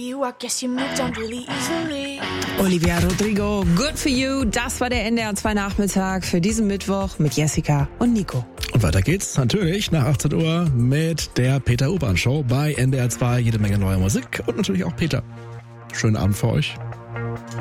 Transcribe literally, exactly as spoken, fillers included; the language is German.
you. I guess you moved on really easily. Olivia Rodrigo, Good for You. Das war der N D R zwei Nachmittag für diesen Mittwoch mit Jessica und Nico. Und weiter geht's natürlich nach achtzehn Uhr mit der Peter Urban Show bei N D R zwei. Jede Menge neue Musik und natürlich auch Peter. Schönen Abend für euch.